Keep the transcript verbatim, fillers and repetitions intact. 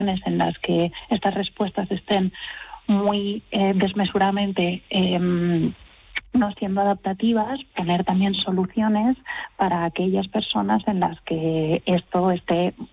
en las que estas respuestas estén muy eh, desmesuradamente eh, no siendo adaptativas, poner también soluciones para aquellas personas en las que esto esté